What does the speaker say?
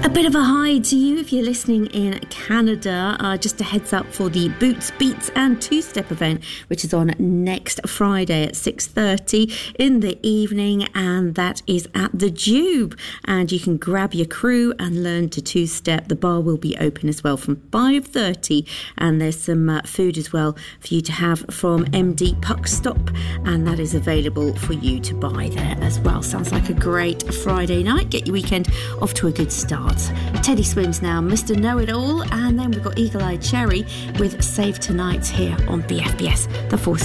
A bit of a hi to you if you're listening in Canada. Just a heads up for the Boots, Beats and Two-Step event, which is on next Friday at 6:30 in the evening, and that is at the Jube. And you can grab your crew and learn to two-step. The bar will be open as well from 5:30, and there's some food as well for you to have from MD Puck Stop, and that is available for you to buy there as well. Sounds like a great Friday night. Get your weekend off to a good start. Teddy Swims now, Mr. Know-It-All, and then we've got Eagle Eye Cherry with Save Tonight here on BFBS, the 4